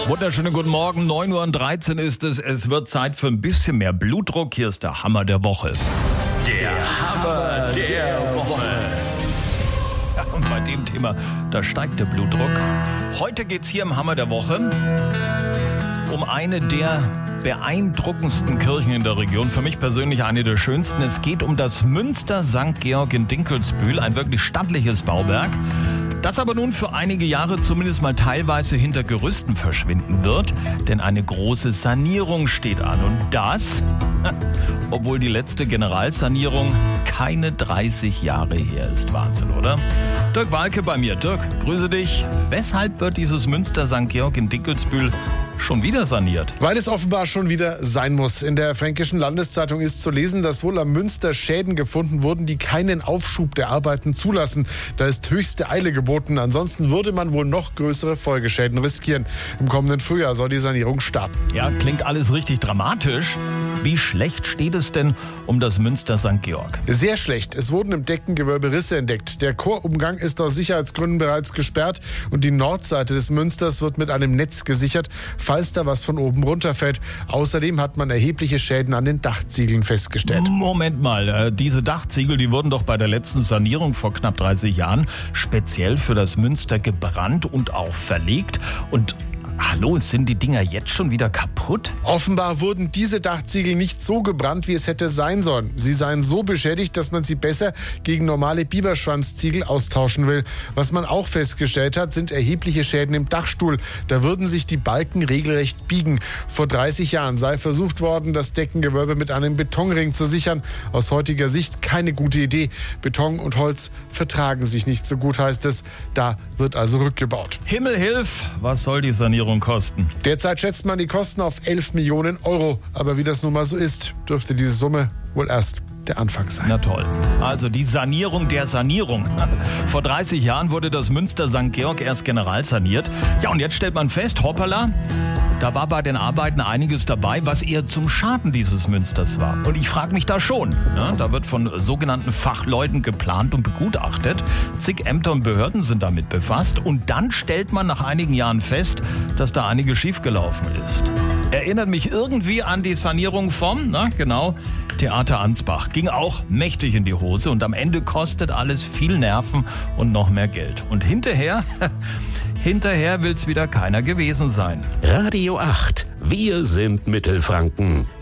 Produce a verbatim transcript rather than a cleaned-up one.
Wunderschönen guten Morgen, neun Uhr dreizehn ist es. Es wird Zeit für ein bisschen mehr Blutdruck. Hier ist der Hammer der Woche. Der Hammer der Woche. Ja, und bei dem Thema, da steigt der Blutdruck. Heute geht's hier im Hammer der Woche um eine der beeindruckendsten Kirchen in der Region. Für mich persönlich eine der schönsten. Es geht um das Münster Sankt Georg in Dinkelsbühl. Ein wirklich stattliches Bauwerk, das aber nun für einige Jahre zumindest mal teilweise hinter Gerüsten verschwinden wird. Denn eine große Sanierung steht an. Und das, obwohl die letzte Generalsanierung keine dreißig Jahre her ist. Wahnsinn, oder? Dirk Walke bei mir. Dirk, grüße dich. Weshalb wird dieses Münster Sankt Georg in Dinkelsbühl schon wieder saniert? Weil es offenbar schon wieder sein muss. In der Fränkischen Landeszeitung ist zu lesen, dass wohl am Münster Schäden gefunden wurden, die keinen Aufschub der Arbeiten zulassen. Da ist höchste Eile geboten. Ansonsten würde man wohl noch größere Folgeschäden riskieren. Im kommenden Frühjahr soll die Sanierung starten. Ja, klingt alles richtig dramatisch. Wie schlecht steht es denn um das Münster Sankt Georg? Sehr schlecht. Es wurden im Deckengewölbe Risse entdeckt. Der Chorumgang ist aus Sicherheitsgründen bereits gesperrt und die Nordseite des Münsters wird mit einem Netz gesichert, falls da was von oben runterfällt. Außerdem hat man erhebliche Schäden an den Dachziegeln festgestellt. Moment mal, diese Dachziegel, die wurden doch bei der letzten Sanierung vor knapp dreißig Jahren speziell für das Münster gebrannt und auch verlegt. Und hallo, sind die Dinger jetzt schon wieder kaputt? Offenbar wurden diese Dachziegel nicht so gebrannt, wie es hätte sein sollen. Sie seien so beschädigt, dass man sie besser gegen normale Biberschwanzziegel austauschen will. Was man auch festgestellt hat, sind erhebliche Schäden im Dachstuhl. Da würden sich die Balken regelrecht biegen. Vor dreißig Jahren sei versucht worden, das Deckengewölbe mit einem Betonring zu sichern. Aus heutiger Sicht keine gute Idee. Beton und Holz vertragen sich nicht so gut, heißt es. Da wird also rückgebaut. Himmel hilf, was soll die Sanierung kosten? Derzeit schätzt man die Kosten auf elf Millionen Euro. Aber wie das nun mal so ist, dürfte diese Summe wohl erst der Anfang sein. Na toll. Also die Sanierung der Sanierung. Vor dreißig Jahren wurde das Münster Sankt Georg erst generalsaniert. Ja, und jetzt stellt man fest, hoppala, da war bei den Arbeiten einiges dabei, was eher zum Schaden dieses Münsters war. Und ich frage mich da schon. Ne? Da wird von sogenannten Fachleuten geplant und begutachtet. Zig Ämter und Behörden sind damit befasst. Und dann stellt man nach einigen Jahren fest, dass da einiges schiefgelaufen ist. Erinnert mich irgendwie an die Sanierung vom, na genau, Theater Ansbach. Ging auch mächtig in die Hose und am Ende kostet alles viel Nerven und noch mehr Geld. Und hinterher, hinterher will's wieder keiner gewesen sein. Radio acht. Wir sind Mittelfranken.